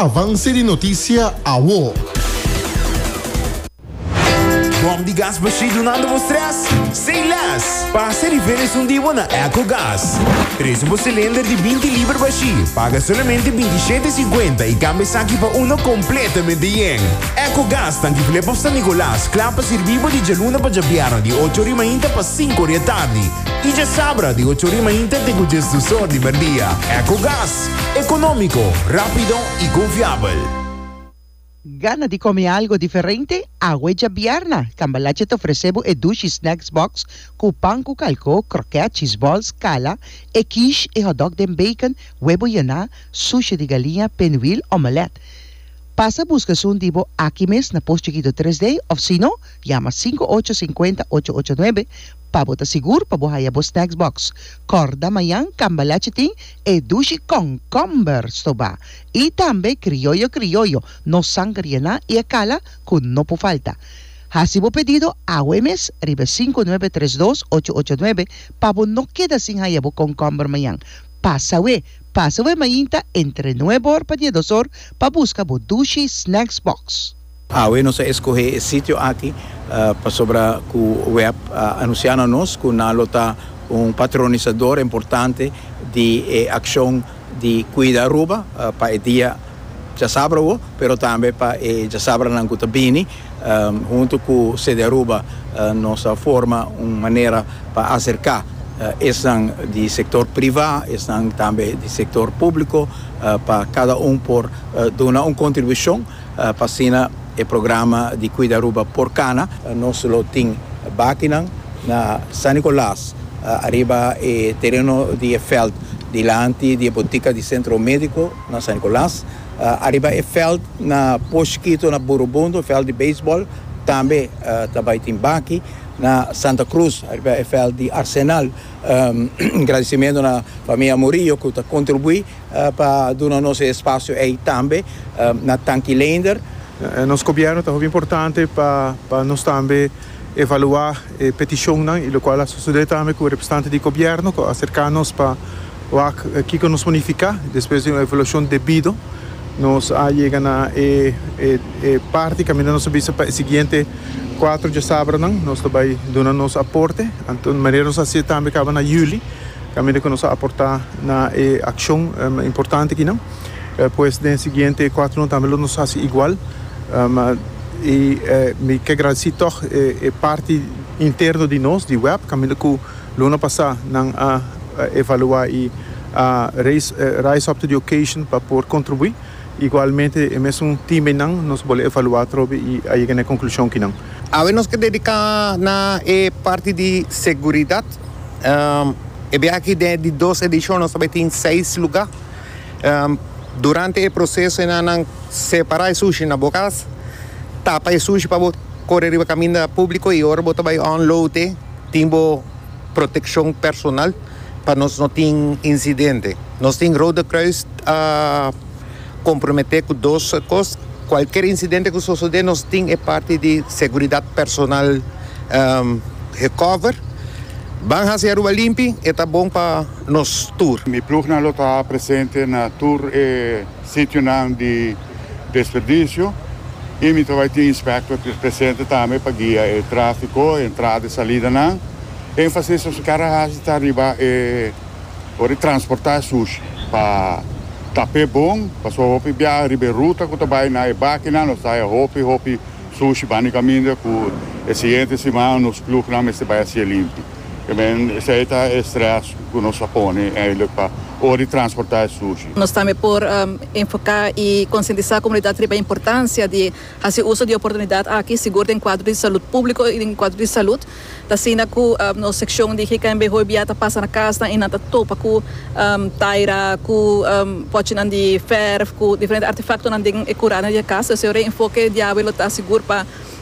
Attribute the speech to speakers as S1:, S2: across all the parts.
S1: avance de notícia AWO.
S2: Bom de gás baixo donando vos stress? Sem less! Passa e vênis divo na EcoGás. Traz um cilindro de 20 libras baixo. Paga somente 27,50 e cambia aqui para uno completamente yen. EcoGás, tanque Filipe San Nicolás. Clapa servivo de geluna para Jabiara de 8h30 para 5h da tarde. E já sabra de 8h30 tem o gesto só de dia. EcoGás. Econômico, rápido e confiável.
S3: Gana de comer algo diferente? Agua Jabiarna. Cambalache te ofrecemos e dushi snacks box com pão com calco, croquete, cheese balls, cala, e quiche e hot dog de bacon, huevo yaná, sushi de galinha, pinwheel, omelette. Pasa busca un divo aquí mes na post chiquito 3D o si no, llama 5850-889 para botar seguro para bohaya bo snacks box. Corda mayan, cambalache ting e dushi con comber stoba. E também criollo, no sangriana e a cala con no po falta. Hasibo pedido a UMS, ribe 5932-889 para no queda sin hayabo con comber mayan. Pasa mainta entre 9 horas para 2 horas para buscar o Dushi Snacks Box.
S4: Nós escolhe esse sítio aqui para sobre o web anunciando-nos que nós tá patronizador importante de ação de cuidar ruba para o dia já sabra pero também para já sabra na Cutabini junto com o CD Aruba nós forma uma maneira para acercar estão do setor privado, estão também do setor público, para cada por dar uma contribuição para assinar o programa de cuidaruba por cana. Nós temos máquina na San Nicolás, arriba o terreno de feld, diante da botica de centro médico na San Nicolás, arriba o feld na Posquito, na Burubundo, feld de beisebol, também tem baqui. Na Santa Cruz, o feld de Arsenal. Agradecimento na família Murillo que está contribuindo para dar nosso espaço aí também na Tanquilander.
S5: Nosso governo é muito importante para nós também evaluar a petição e o qual a sociedade também com o representante do governo acercar-nos para o que nos bonificar depois de uma evolução devida. Nós chegamos na parte caminhando para o seguinte 4 de sábado, nós também dando nosso aporte. Então, maneira nós assim também acaba na julho, caminho que nós aportar na ação importante aqui não. Depois no seguinte 4 também nós assim igual. E me que agradecer toch parte interna de nós de web, caminho que o ano passado não evaluar e rise up to the occasion para por contribuir. Igualmente, é mesmo time não nós podemos evaluar e aí na conclusão que não.
S6: Nós que dedicar na parte de segurança. E aqui de 2 edições nós também tem 6 lugares. Durante o processo nós separar o sushi na boca, tapa o sushi para correr o caminho público e agora também unload, tempo proteção personal para nós não ter incidente. Nós temos Roda Cruz comprometer com 2 coisas. Qualquer incidente que suceder, nós temos parte de segurança personal recover. Vamos fazer o limpo e está bom para nos tour.
S7: Mi plugna está presente na tour sítio de desperdício e me vai ter inspector presente também para guiar o tráfego, entrada e saída não. ênfase sobre cara está arriba por transportar sushi para tapé bom, para só hopi bia ribe ruta que também na máquina nós sai hopi sushi basicamente com esse ente semana nos clubes não se vai ser limpo. Também esse é estresse que nós põe para hora transportar sushi.
S8: Nós também por enfocar e conscientizar a comunidade sobre a importância de fazer uso de oportunidade aqui seguro em quadro de saúde público e em quadro de saúde. Da cena que na seção de que quem hoi biata passa na casa e na topa com taira com pode não de ferro com diferentes artefatos não de curar na casa. Se o enfoque de abelo tá seguro para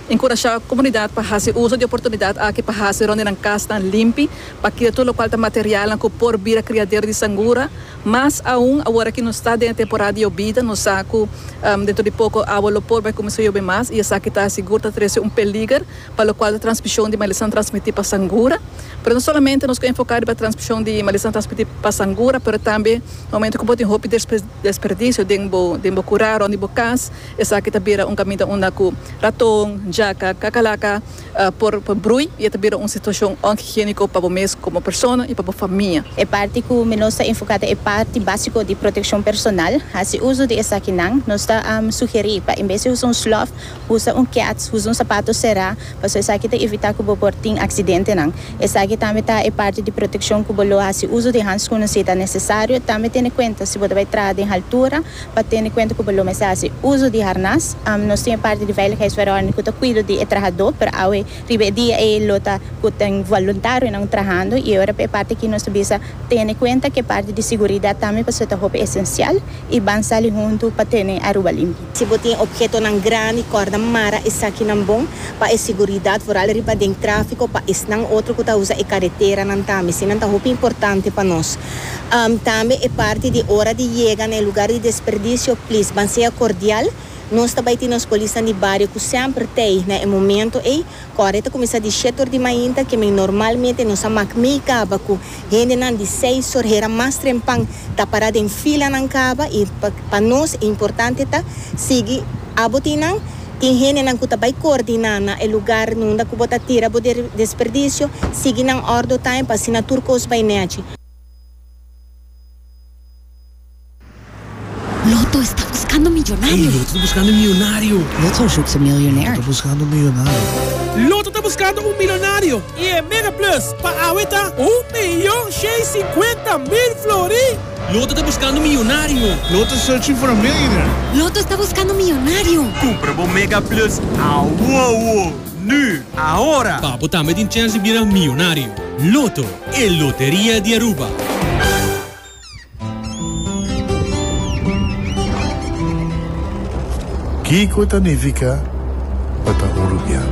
S8: encorajar a comunidade para fazer uso de oportunidade aqui para fazer onde a casa limpa, para que tudo o qual está material que por vir a criadeira de Sangura, mas agora que não está dentro da temporada de obida, no saco dentro de pouco a água por vai começar a chover mais e essa aqui está seguro está trazendo peligro para o qual a transmissão de maldição transmitir para Sangura, mas não somente nos enfocar para a transmissão de maldição transmitir para Sangura, mas também no momento que pode roupa desperdício de curar onde bocas, essa aqui está vira caminho onde com ratão, jaca, cacalaca, por brui e está vira situação higiênica para o mês como pessoa e para a família.
S9: É parte que nós enfocada é parte básica de proteção personal. Assim uso de essa aqui não, nós está sugerir para em vez de usar sloth, usa cat, usa sapato será, para essa aqui evitar que o portem acidente não. Essa aqui também está é parte de proteção que bolo assim uso de hands quando se está necessário, também tem em conta se você vai trazer em altura, para ter em conta que bolo mas assim uso de harness, nós tem parte de veiligheidsverordening que cuido de trabalhador para awe dia é lota que tem voluntário não trabalhando e agora é parte que nós precisa ter em conta que parte de segurança também para ser roupa essencial e avançar junto para ter a rua limpa.
S10: Se você tem objeto não grande, corda mara, isso aqui não bom para a segurança, for ali para dentro tráfico, para isso não outro que usa a carretera não também, se não é roupa importante para nós. Também é parte de hora de chegar no lugar de desperdício, please, seja cordial. Nós também temos polícia de bairro que sempre tem, né, no momento, correta começa de 7 horas de manhã, que normalmente nós amamos meio caba, que gente não de 6 horas, era mais trempang, tá parada em fila não caba, e para nós é importante tá seguir a botina. Tem gente que está coordenando o lugar onde você bota tira o desperdício, seguir na ordem do tempo, assim na turcos vai nete.
S11: Loto está buscando millonario.
S12: Hey, Loto está buscando millonario.
S11: Loto zoekt een miljonair.
S12: Está buscando millonario.
S13: Loto está buscando millonario. Y en Mega Plus, para ahorita, 1.650.000 florins.
S12: Loto está buscando millonario.
S14: Loto searching for a millionaire.
S11: Loto está buscando millonario.
S15: Compra o Mega Plus a uau. Nu, ahora.
S12: Para botar met een chance de millonario. Loto, el Lotería de Aruba.
S14: Kiko significa Patagorubiano.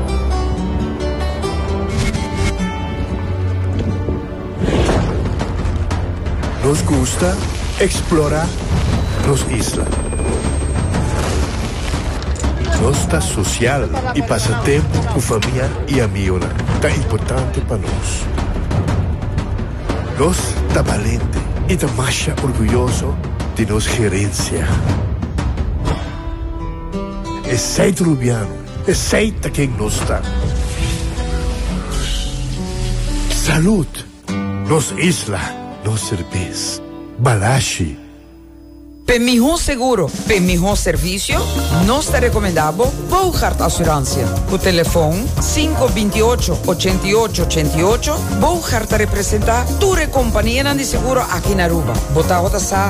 S14: Nos gusta explorar las islas. Nos está social y pasa tiempo con familia y amigos. Está importante para nos. Nos está valiente y está más orgulloso de nos gerencia. Es seito rubiano, es seita quien nos está. Salud, nos isla, nos cerveza, balashi.
S16: Para mejor seguro, para mejor servicio, nos te recomendamos Bouchard Assurantia. Por teléfono 528-8888, Bouchard te representa tu compañía de seguro aquí en Aruba. Bota